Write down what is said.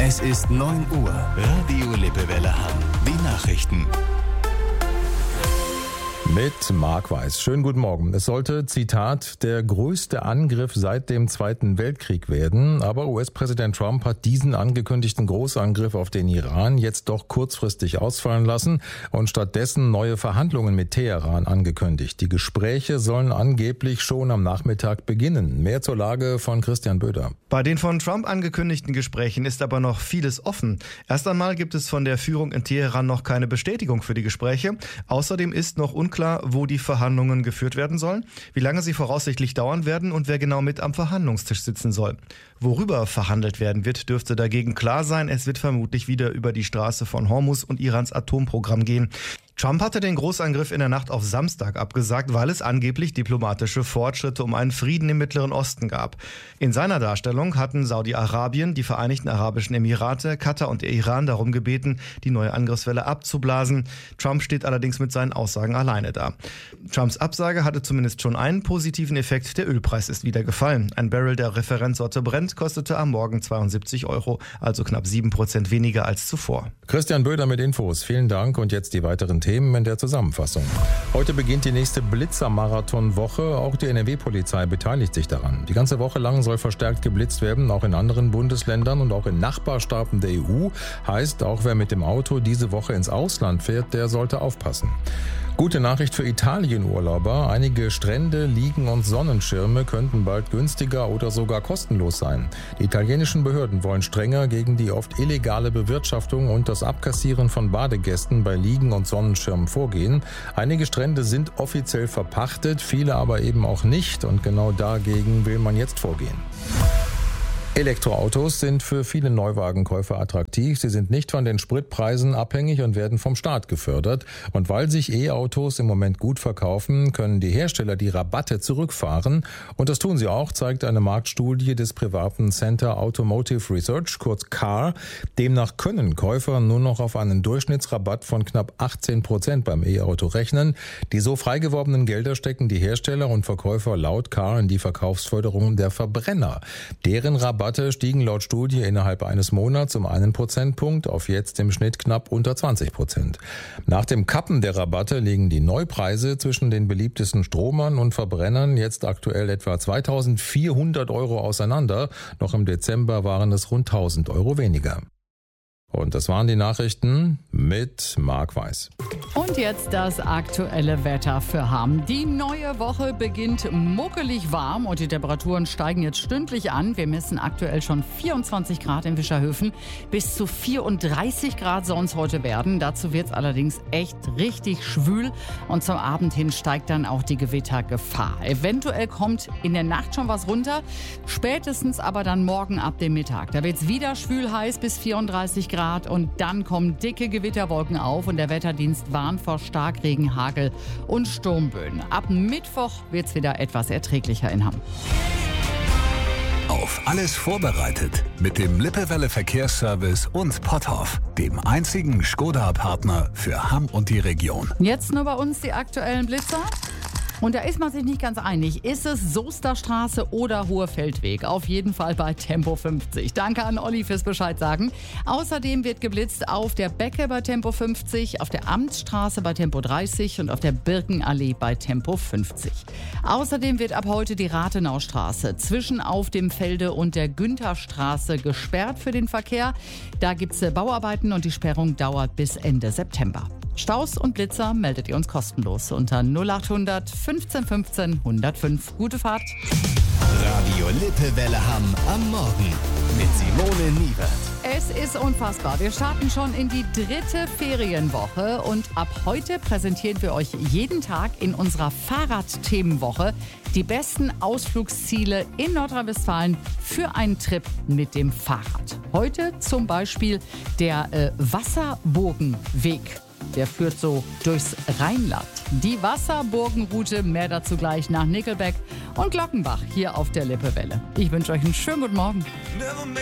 Es ist 9 Uhr. Radio Lippewelle Hamm. Die Nachrichten. Mit Marc Weiß. Schönen guten Morgen. Es sollte, Zitat, der größte Angriff seit dem Zweiten Weltkrieg werden. Aber US-Präsident Trump hat diesen angekündigten Großangriff auf den Iran jetzt doch kurzfristig ausfallen lassen und stattdessen neue Verhandlungen mit Teheran angekündigt. Die Gespräche sollen angeblich schon am Nachmittag beginnen. Mehr zur Lage von Christian Böder. Bei den von Trump angekündigten Gesprächen ist aber noch vieles offen. Erst einmal gibt es von der Führung in Teheran noch keine Bestätigung für die Gespräche. Außerdem ist noch unklar, wo die Verhandlungen geführt werden sollen, wie lange sie voraussichtlich dauern werden und wer genau mit am Verhandlungstisch sitzen soll. Worüber verhandelt werden wird, dürfte dagegen klar sein. Es wird vermutlich wieder über die Straße von Hormuz und Irans Atomprogramm gehen. Trump hatte den Großangriff in der Nacht auf Samstag abgesagt, weil es angeblich diplomatische Fortschritte um einen Frieden im Mittleren Osten gab. In seiner Darstellung hatten Saudi-Arabien, die Vereinigten Arabischen Emirate, Katar und der Iran darum gebeten, die neue Angriffswelle abzublasen. Trump steht allerdings mit seinen Aussagen alleine da. Trumps Absage hatte zumindest schon einen positiven Effekt. Der Ölpreis ist wieder gefallen. Ein Barrel der Referenzsorte Brent kostete am Morgen 72 €, also knapp 7% weniger als zuvor. Christian Böder mit Infos. Vielen Dank und jetzt die weiteren Themen in der Zusammenfassung. Heute beginnt die nächste Blitzer-Marathon-Woche. Auch die NRW-Polizei beteiligt sich daran. Die ganze Woche lang soll verstärkt geblitzt werden, auch in anderen Bundesländern und auch in Nachbarstaaten der EU. Heißt, auch wer mit dem Auto diese Woche ins Ausland fährt, der sollte aufpassen. Gute Nachricht für Italien-Urlauber. Einige Strände, Liegen und Sonnenschirme könnten bald günstiger oder sogar kostenlos sein. Die italienischen Behörden wollen strenger gegen die oft illegale Bewirtschaftung und das Abkassieren von Badegästen bei Liegen und Sonnenschirmen vorgehen. Einige Strände sind offiziell verpachtet, viele aber eben auch nicht. Und genau dagegen will man jetzt vorgehen. Elektroautos sind für viele Neuwagenkäufer attraktiv. Sie sind nicht von den Spritpreisen abhängig und werden vom Staat gefördert. Und weil sich E-Autos im Moment gut verkaufen, können die Hersteller die Rabatte zurückfahren. Und das tun sie auch, zeigt eine Marktstudie des privaten Center Automotive Research, kurz CAR. Demnach können Käufer nur noch auf einen Durchschnittsrabatt von knapp 18% beim E-Auto rechnen. Die so freigewordenen Gelder stecken die Hersteller und Verkäufer laut CAR in die Verkaufsförderung der Verbrenner. Deren Rabatte stiegen laut Studie innerhalb eines Monats um 1 Prozentpunkt auf jetzt im Schnitt knapp unter 20%. Nach dem Kappen der Rabatte liegen die Neupreise zwischen den beliebtesten Stromern und Verbrennern jetzt aktuell etwa 2.400 € auseinander. Noch im Dezember waren es rund 1.000 € weniger. Und das waren die Nachrichten mit Marc Weiß. Und jetzt das aktuelle Wetter für Hamm. Die neue Woche beginnt muckelig warm und die Temperaturen steigen jetzt stündlich an. Wir messen aktuell schon 24 Grad in Wischerhöfen. Bis zu 34 Grad soll es heute werden. Dazu wird es allerdings echt richtig schwül. Und zum Abend hin steigt dann auch die Gewittergefahr. Eventuell kommt in der Nacht schon was runter. Spätestens aber dann morgen ab dem Mittag. Da wird es wieder schwül heiß bis 34 Grad. Und dann kommen dicke Gewitterwolken auf und der Wetterdienst warnt vor Starkregen, Hagel und Sturmböen. Ab Mittwoch wird es wieder etwas erträglicher in Hamm. Auf alles vorbereitet mit dem Lippewelle Verkehrsservice und Potthoff, dem einzigen Skoda-Partner für Hamm und die Region. Jetzt nur bei uns die aktuellen Blitzer. Und da ist man sich nicht ganz einig. Ist es Soesterstraße oder Hoher Feldweg? Auf jeden Fall bei Tempo 50. Danke an Olli fürs Bescheid sagen. Außerdem wird geblitzt auf der Becke bei Tempo 50, auf der Amtsstraße bei Tempo 30 und auf der Birkenallee bei Tempo 50. Außerdem wird ab heute die Rathenaustraße zwischen Auf dem Felde und der Güntherstraße gesperrt für den Verkehr. Da gibt es Bauarbeiten und die Sperrung dauert bis Ende September. Staus und Blitzer meldet ihr uns kostenlos unter 0800 15 15 105. Gute Fahrt. Radio Lippewelle Hamm am Morgen mit Simone Niewert. Es ist unfassbar. Wir starten schon in die 3. Ferienwoche und ab heute präsentieren wir euch jeden Tag in unserer Fahrradthemenwoche die besten Ausflugsziele in Nordrhein-Westfalen für einen Trip mit dem Fahrrad. Heute zum Beispiel der Wasserburgenweg. Der führt so durchs Rheinland. Die Wasserburgenroute, mehr dazu gleich nach Nickelback und Glockenbach hier auf der Lippewelle. Ich wünsche euch einen schönen guten Morgen.